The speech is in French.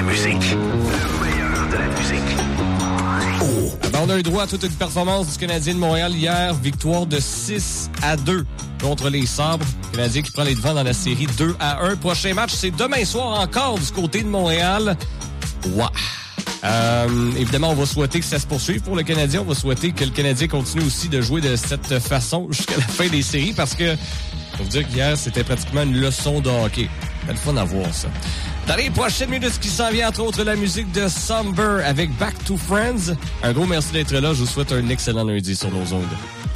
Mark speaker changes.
Speaker 1: musique. Le meilleur de la musique. Oh.
Speaker 2: On a eu droit à toute une performance du Canadien de Montréal hier. Victoire de 6-2 contre les Sabres. Le Canadien qui prend les devants dans la série 2-1. Prochain match, c'est demain soir encore du côté de Montréal. Wow. Évidemment, on va souhaiter que ça se poursuive pour le Canadien. On va souhaiter que le Canadien continue aussi de jouer de cette façon jusqu'à la fin des séries parce que, faut dire qu'hier, c'était pratiquement une leçon de hockey. C'est le fun à voir, ça. Dans les prochaines minutes, ce qui s'en vient, entre autres, la musique de Somber avec Back to Friends. Un gros merci d'être là. Je vous souhaite un excellent lundi sur nos ondes.